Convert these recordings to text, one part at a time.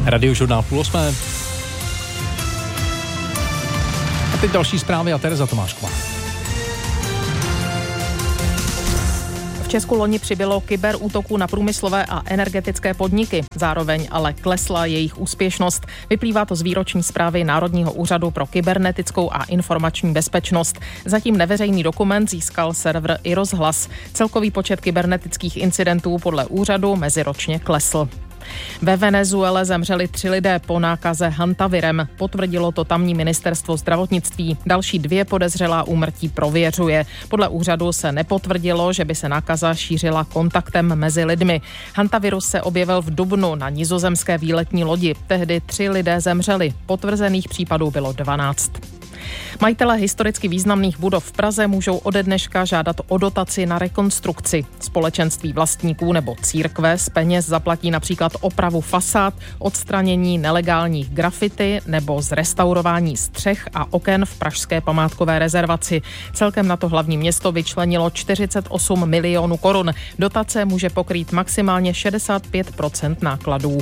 Radiožurnál 7:30. A teď další zprávy a Tereza Tomášková. V Česku loni přibylo kyberútoků na průmyslové a energetické podniky. Zároveň ale klesla jejich úspěšnost. Vyplývá to z výroční zprávy Národního úřadu pro kybernetickou a informační bezpečnost. Zatím neveřejný dokument získal server iRozhlas. Celkový počet kybernetických incidentů podle úřadu meziročně klesl. Ve Venezuele zemřeli 3 lidé po nákaze hantavirem. Potvrdilo to tamní ministerstvo zdravotnictví. Další 2 podezřelá úmrtí prověřuje. Podle úřadu se nepotvrdilo, že by se nákaza šířila kontaktem mezi lidmi. Hantavirus se objevil v dubnu na nizozemské výletní lodi. Tehdy 3 lidé zemřeli. Potvrzených případů bylo 12. Majitelé historicky významných budov v Praze můžou ode dneška žádat o dotaci na rekonstrukci. Společenství vlastníků nebo církve z peněz zaplatí například opravu fasád, odstranění nelegálních grafity nebo zrestaurování střech a oken v pražské památkové rezervaci. Celkem na to hlavní město vyčlenilo 48 milionů korun. Dotace může pokrýt maximálně 65% nákladů.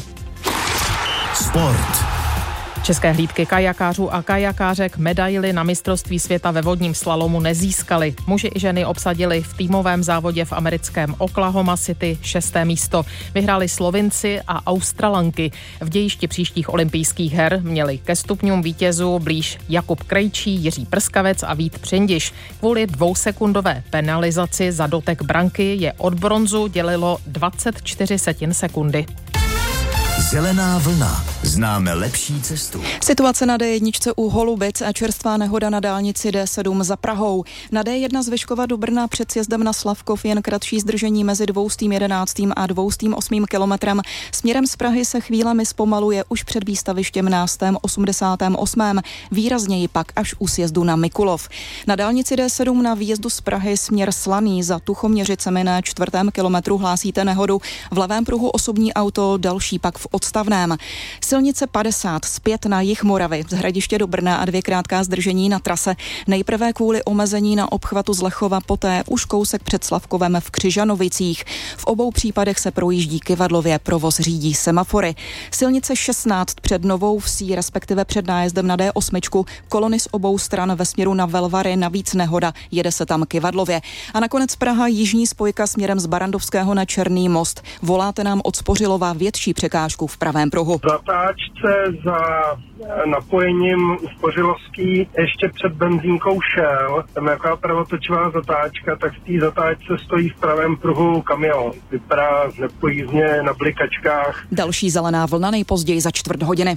Sport. České hlídky kajakářů a kajakářek medaili na mistrovství světa ve vodním slalomu nezískali. Muži i ženy obsadili v týmovém závodě v americkém Oklahoma City 6. místo. Vyhráli Slovinci a Australanky. V dějišti příštích olympijských her měli ke stupňům vítězů blíž Jakub Krejčí, Jiří Prskavec a Vít Přindiš. Kvůli 2sekundové penalizaci za dotek branky je od bronzu dělilo 24 sekundy. Zelená vlna. Známe lepší cestu. Situace na D1 u Holubic a čerstvá nehoda na dálnici D7 za Prahou. Na D1 z Vyškova do Brna před sjezdem na Slavkov jen kratší zdržení mezi 211. a 208. kilometrem. Směrem z Prahy se chvílemi zpomaluje už před výstavištěm Nástem 88. Výrazněji pak až u sjezdu na Mikulov. Na dálnici D7 na výjezdu z Prahy směr Slaný za Tuchoměřicemi na 4. kilometru hlásíte nehodu. V levém pruhu osobní auto, další pak v Odstavném. Silnice 50 zpět na jih Moravy, z Hradiště do Brna a 2 krátká zdržení na trase. Nejprve kvůli omezení na obchvatu z Lechova, poté už kousek před Slavkovem v Křižanovicích. V obou případech se projíždí kyvadlově, provoz řídí semafory. Silnice 16 před Novou Vsí, respektive před nájezdem na D8, kolony z obou stran ve směru na Velvary, navíc nehoda, jede se tam kyvadlově. A nakonec Praha jižní spojka směrem z Barandovského na Černý most. Voláte nám od Spořilova větší překážku v pravém pruhu. Zatáčce za napojením u Spořilovský ještě před benzínkou Shell, tam jaká pravotočivá zatáčka, tak v té zatáčce stojí v pravém pruhu kamion. Vypadá nepojízdně na blikačkách. Další zelená vlna nejpozději za 4 hodiny.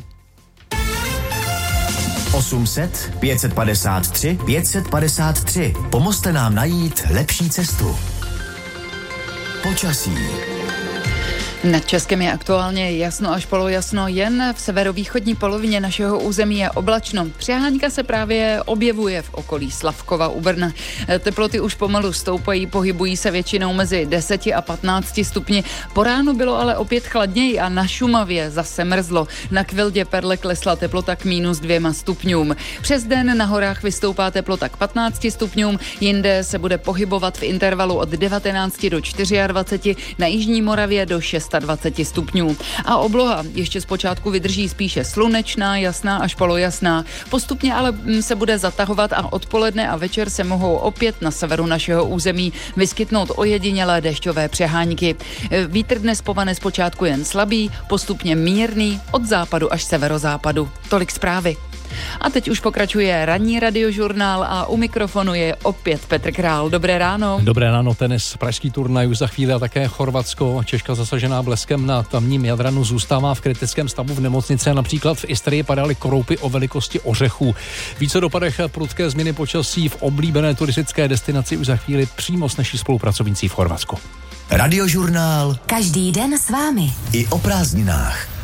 800 553 553. Pomozte nám najít lepší cestu. Počasí. Nad Českem je aktuálně jasno až polojasno, jen v severovýchodní polovině našeho území je oblačno. Přehánka se právě objevuje v okolí Slavkova u Brna. Teploty už pomalu stoupají, pohybují se většinou mezi 10 a 15 stupni. Po ránu bylo ale opět chladněji a na Šumavě zase mrzlo. Na Kvildě Perle klesla teplota k -2 stupňům. Přes den na horách vystoupá teplota k 15 stupňům, jinde se bude pohybovat v intervalu od 19 do 24, na jižní Moravě do 26 stupňů. A obloha ještě zpočátku vydrží spíše slunečná, jasná až polojasná. Postupně ale se bude zatahovat a odpoledne a večer se mohou opět na severu našeho území vyskytnout ojedinělé dešťové přehánky. Vítr dnes povane zpočátku jen slabý, postupně mírný od západu až severozápadu. Tolik zprávy. A teď už pokračuje ranní radiožurnál a u mikrofonu je opět Petr Král. Dobré ráno. Dobré ráno, tenis, pražský turnaj už za chvíli a také Chorvatsko. Češka zasažená bleskem na tamním Jadranu zůstává v kritickém stavu v nemocnici. Například v Istrii padaly kroupy o velikosti ořechů. Více o dopadech prudké změny počasí v oblíbené turistické destinaci už za chvíli přímo s naší spolupracovnicí v Chorvatsku. Radiožurnál. Každý den s vámi. I o prázdninách.